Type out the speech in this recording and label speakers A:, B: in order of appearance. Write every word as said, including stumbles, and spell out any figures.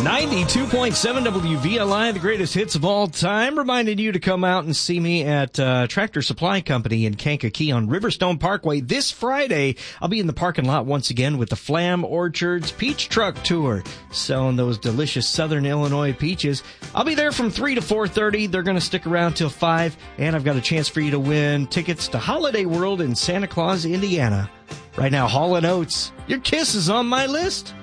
A: ninety-two point seven W V L I, the greatest hits of all time, reminding you to come out and see me at uh, Tractor Supply Company in Kankakee on Riverstone Parkway this Friday. I'll be in the parking lot once again with the Flam Orchards Peach Truck Tour, selling those delicious Southern Illinois peaches. I'll be there from three to four thirty. They're going to stick around till five, and I've got a chance for you to win tickets to Holiday World in Santa Claus, Indiana. Right now, Hall and Oates, your kiss is on my list.